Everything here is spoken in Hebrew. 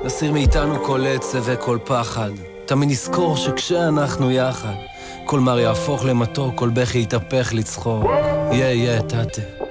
נסיר מאיתנו כל עצב וכל פחד. תמיד נזכור שכשאנחנו יחד, כל מר יהפוך למתוק, כל בכי יתהפך לצחוק. יא תתה.